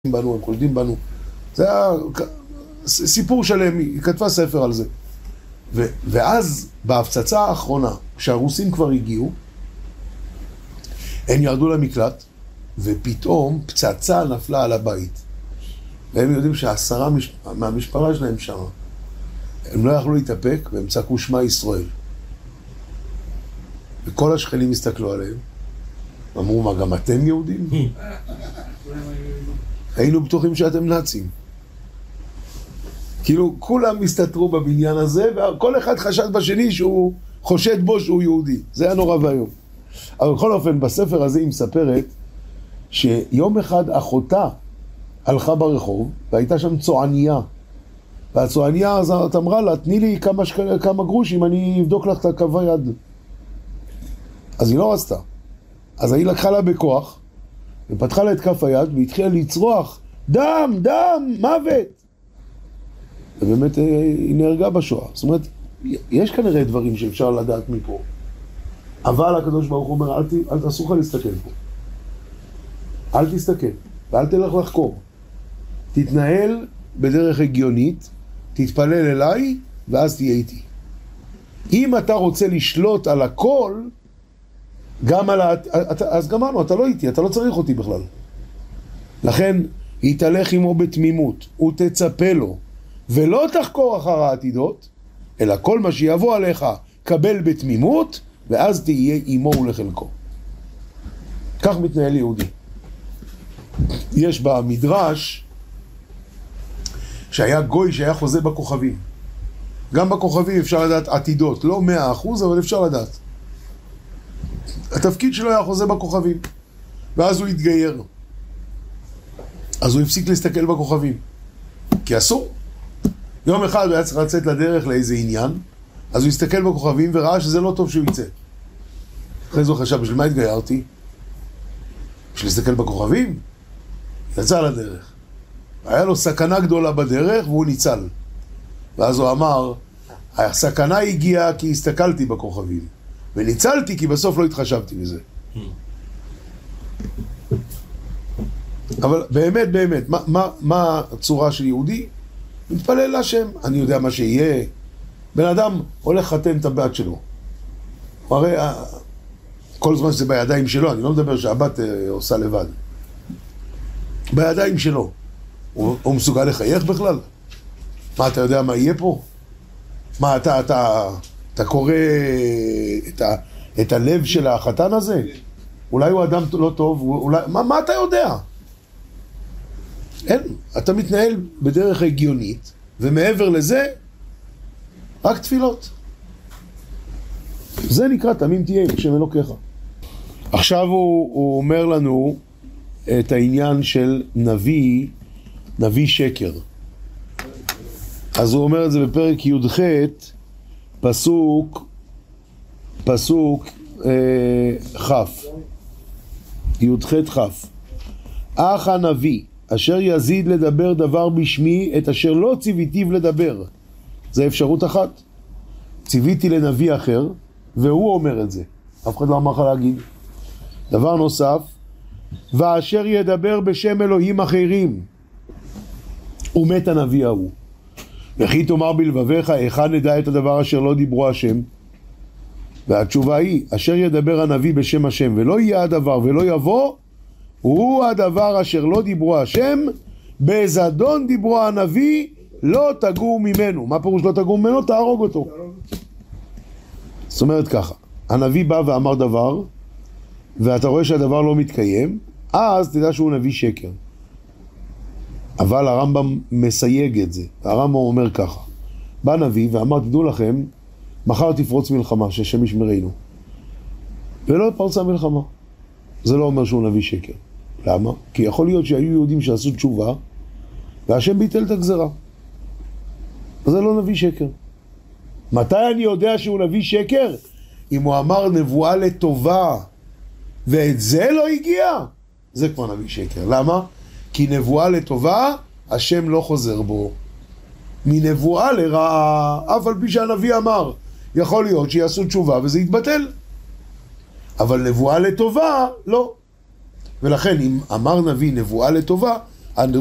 בנו, הם חושדים בנו. זה היה סיפור שלם, היא כתבה ספר על זה. ואז בהפצצה האחרונה, כשהרוסים כבר הגיעו, הם ירדו למקלט, ופתאום פצצה נפלה על הבית. והם יודעים ש10 מהמשפחה שלהם שם, הם לא יכלו להתאפק, והם צעקו שמע ישראל. וכל השכנים הסתכלו עליהם, אמרו, מה, גם אתם יהודים? היינו בטוחים שאתם נאצים. כאילו, כולם הסתתרו בבניין הזה, וכל אחד חשד בשני שהוא חושד בו שהוא יהודי. זה היה נורא והיום. אבל בכל אופן, בספר הזה היא מספרת שיום אחד אחותה הלכה ברחוב, והייתה שם צועניה. והצועניה הזאת אמרה לה, תני לי כמה גרושים, אני אבדוק לך את הקו היד. אז היא לא רצתה. אז היא לקחה לה בכוח, ופתחה לה את כף היד, והתחילה לצרוח, דם, דם, מוות. ובאמת היא נהרגה בשואה. זאת אומרת, יש כנראה דברים שאפשר לדעת מפה. אבל הקדוש ברוך הוא אומר, אל תעשו לך להסתכל פה. אל תסתכל, ואל תלך לחקור. תתנהל בדרך הגיונית, תתפלל אליי, ואז תהיה איתי. אם אתה רוצה לשלוט על הכל, אז גמרנו, אתה לא איתי, אתה לא צריך אותי בכלל. לכן, יתהלך עמו בתמימות, ותצפה לו, ולא תחקור אחר העתידות, אלא כל מה שיבוא עליך, קבל בתמימות, ואז תהיה עמו ולחלקו. כך מתנהל יהודי. יש במדרש, שהיה גוי שהיה חוזה בכוכבים. גם בכוכבים אפשר לדעת עתידות, לא 100%, אבל אפשר לדעת. התפקיד שלו היה חוזה בכוכבים, ואז הוא התגייר. אז הוא הפסיק להסתכל בכוכבים, כי אסור. יום אחד הוא היה צריך לצאת לדרך לאיזה עניין, אז הוא הסתכל בכוכבים וראה שזה לא טוב שהוא יצא. אחרי זה הוא חשב, בשביל מה התגיירתי? בשביל להסתכל בכוכבים? יצא לדרך. היה לו סכנה גדולה בדרך והוא ניצל. ואז הוא אמר, הסכנה הגיעה כי הסתכלתי בכוכבים. וניצלתי כי בסוף לא התחשבתי בזה. אבל באמת, באמת, מה הצורה של יהודי? מתפלל להשם, אני יודע מה שיהיה. בן אדם הולך חתן את הבת שלו. הרי כל זמן שזה בידיים שלו, אני לא מדבר שהבת עושה לבד. בידיים שלו. הוא מסוגל לחייך בכלל? מה, אתה יודע מה יהיה פה? מה, אתה קורא את הלב של החתן הזה? אולי הוא אדם לא טוב, אולי, מה אתה יודע? אין, אתה מתנהל בדרך הגיונית, ומעבר לזה, רק תפילות. זה נקרא תמים תהיה, שם אלוקיך. עכשיו הוא אומר לנו את העניין של נביא שקר. אז הוא אומר את זה בפרק י"ח, פסוק כ', י"ח כ'. אך הנביא אשר יזיד לדבר דבר בשמי את אשר לא ציוויתיו לדבר. זה אפשרות אחת. ציוויתי לנביא אחר והוא אומר את זה. אף אחד לא אמר לך להגיד. דבר נוסף, ואשר ידבר בשם אלוהים אחרים, ומת הנביא ההוא. וכי תאמר בלבביך, היכן נדע את הדבר אשר לא דיברו השם? והתשובה היא, אשר ידבר הנביא בשם השם, ולא יהיה הדבר ולא יבוא, הוא הדבר אשר לא דיברו השם, בזדון דיברו הנביא, לא תגור ממנו. מה פירוש לא תגור ממנו? תהרוג אותו. זאת אומרת ככה, הנביא בא ואמר דבר, ואתה רואה שהדבר לא מתקיים, אז תדע שהוא נביא שקר. אבל הרמב"ם מסייג את זה. הרמב"ם אומר ככה, בא נביא ואמר, תדעו לכם, מחר תפרוץ מלחמה, שהשם ישמרנו. ולא פרצה מלחמה. זה לא אומר שהוא נביא שקר. למה? כי יכול להיות שהיו יהודים שעשו תשובה, והשם ביטל את הגזרה. אז זה לא נביא שקר. מתי אני יודע שהוא נביא שקר? אם הוא אמר נבואה לטובה, ואת זה לא הגיע, זה כבר נביא שקר. למה? כי נבואה לטובה, השם לא חוזר בו. מנבואה לרעה, אף על פי שהנביא אמר, יכול להיות שיעשו תשובה וזה יתבטל. אבל נבואה לטובה, לא. ולכן אם אמר נביא נבואה לטובה,